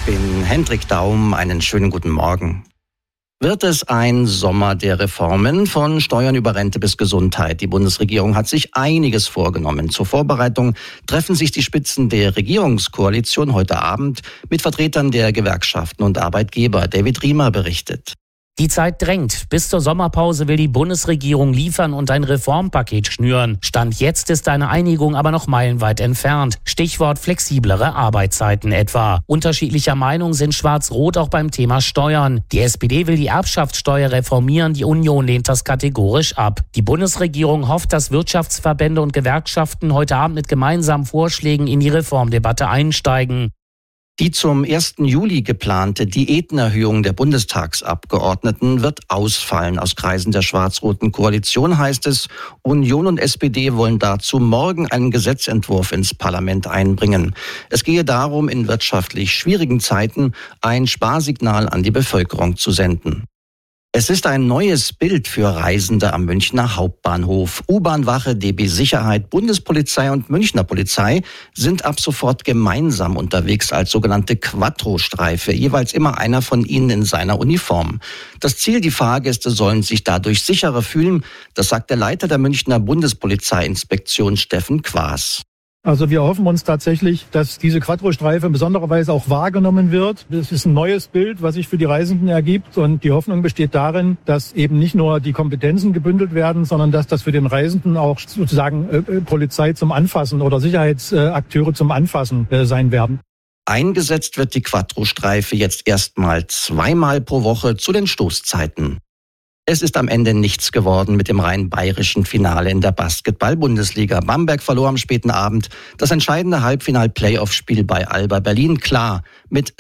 bin Hendrik Daum. Einen schönen guten Morgen. Wird es ein Sommer der Reformen, von Steuern über Rente bis Gesundheit? Die Bundesregierung hat sich einiges vorgenommen. Zur Vorbereitung treffen sich die Spitzen der Regierungskoalition heute Abend mit Vertretern der Gewerkschaften und Arbeitgeber. David Riemer berichtet. Die Zeit drängt. Bis zur Sommerpause will die Bundesregierung liefern und ein Reformpaket schnüren. Stand jetzt ist eine Einigung aber noch meilenweit entfernt. Stichwort flexiblere Arbeitszeiten etwa. Unterschiedlicher Meinung sind Schwarz-Rot auch beim Thema Steuern. Die SPD will die Erbschaftssteuer reformieren, die Union lehnt das kategorisch ab. Die Bundesregierung hofft, dass Wirtschaftsverbände und Gewerkschaften heute Abend mit gemeinsamen Vorschlägen in die Reformdebatte einsteigen. Die zum 1. Juli geplante Diätenerhöhung der Bundestagsabgeordneten wird ausfallen. Aus Kreisen der schwarz-roten Koalition heißt es, Union und SPD wollen dazu morgen einen Gesetzentwurf ins Parlament einbringen. Es gehe darum, in wirtschaftlich schwierigen Zeiten ein Sparsignal an die Bevölkerung zu senden. Es ist ein neues Bild für Reisende am Münchner Hauptbahnhof. U-Bahn-Wache, DB Sicherheit, Bundespolizei und Münchner Polizei sind ab sofort gemeinsam unterwegs als sogenannte Quattro-Streife, jeweils immer einer von ihnen in seiner Uniform. Das Ziel, die Fahrgäste sollen sich dadurch sicherer fühlen, das sagt der Leiter der Münchner Bundespolizeiinspektion Steffen Quaas. Also wir hoffen uns tatsächlich, dass diese Quattro-Streife in besonderer Weise auch wahrgenommen wird. Das ist ein neues Bild, was sich für die Reisenden ergibt. Und die Hoffnung besteht darin, dass eben nicht nur die Kompetenzen gebündelt werden, sondern dass das für den Reisenden auch sozusagen Polizei zum Anfassen oder Sicherheitsakteure zum Anfassen sein werden. Eingesetzt wird die Quattro-Streife jetzt erstmal 2-mal pro Woche zu den Stoßzeiten. Es ist am Ende nichts geworden mit dem rein bayerischen Finale in der Basketball-Bundesliga. Bamberg verlor am späten Abend das entscheidende Halbfinal-Playoff-Spiel bei Alba Berlin klar mit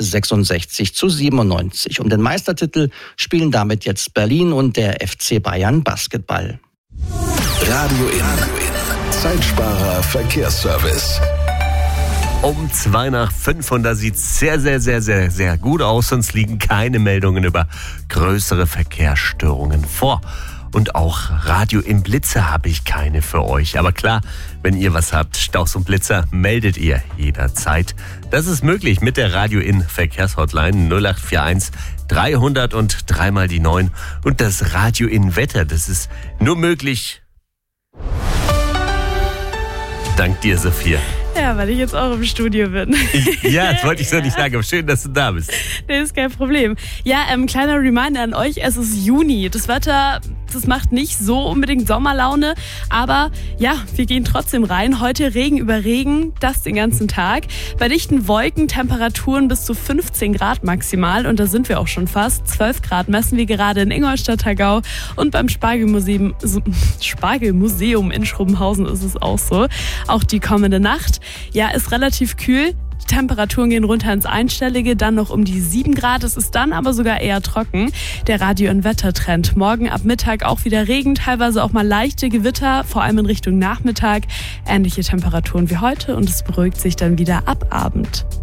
66-97. Um den Meistertitel spielen damit jetzt Berlin und der FC Bayern Basketball. Radio In. Zeitsparer Verkehrsservice. Um 5:02 und da sieht es sehr gut aus. Uns liegen keine Meldungen über größere Verkehrsstörungen vor. Und auch Radio im Blitzer habe ich keine für euch. Aber klar, wenn ihr was habt, Staus und Blitzer, meldet ihr jederzeit. Das ist möglich mit der Radio in Verkehrshotline 0841 300 und 3 die 9. Und das Radio in Wetter, das ist nur möglich dank dir, Sophia. Ja, weil ich jetzt auch im Studio bin. Ja, das wollte ich so nicht sagen, aber schön, dass du da bist. Nee, ist kein Problem. Ja, kleiner Reminder an euch, es ist Juni. Das Wetter, das macht nicht so unbedingt Sommerlaune, aber ja, wir gehen trotzdem rein. Heute Regen über Regen, das den ganzen Tag. Bei dichten Wolken Temperaturen bis zu 15 Grad maximal und da sind wir auch schon fast. 12 Grad messen wir gerade in Ingolstadt-Thurgau und beim Spargelmuseum in Schrobenhausen ist es auch so. Auch die kommende Nacht. Ja, ist relativ kühl. Die Temperaturen gehen runter ins Einstellige, dann noch um die 7 Grad. Es ist dann aber sogar eher trocken. Der Radio- und Wettertrend. Morgen ab Mittag auch wieder Regen, teilweise auch mal leichte Gewitter, vor allem in Richtung Nachmittag. Ähnliche Temperaturen wie heute und es beruhigt sich dann wieder ab Abend.